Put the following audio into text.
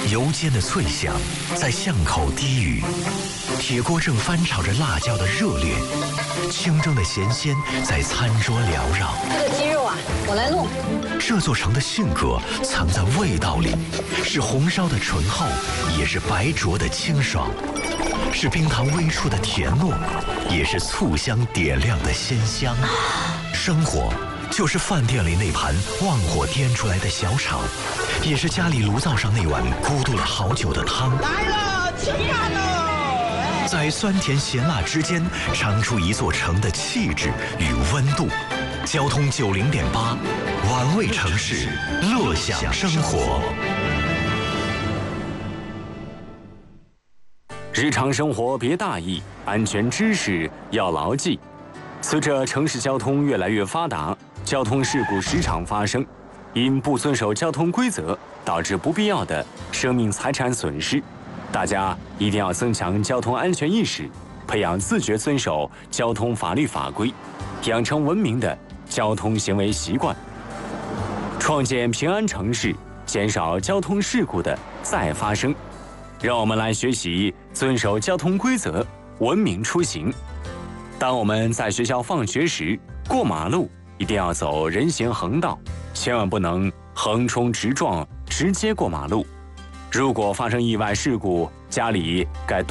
油煎的脆香在巷口低语，铁锅正翻炒着辣椒的热烈，清蒸的咸鲜在餐桌缭绕。 这个鸡肉啊，我来弄。 这座城的性格藏在味道里，是红烧的醇厚，也是白灼的清爽，是冰糖微出的甜糯，也是醋香点亮的鲜香。生活就是饭店里那盘旺火颠出来的小炒，也是家里炉灶上那碗咕嘟了好久的汤。 来了，吃饭喽！ 在酸甜咸辣之间，尝出一座城的气质与温度。交通90.8，玩味城市，乐享生活。 日常生活别大意，安全知识要牢记。随着城市交通越来越发达，交通事故时常发生，因不遵守交通规则，导致不必要的生命财产损失。大家一定要增强交通安全意识，培养自觉遵守交通法律法规，养成文明的交通行为习惯，创建平安城市，减少交通事故的再发生。让我们来学习遵守交通规则，文明出行。当我们在学校放学时，过马路一定要走人行横道，千万不能横冲直撞，直接过马路。如果发生意外事故，家里该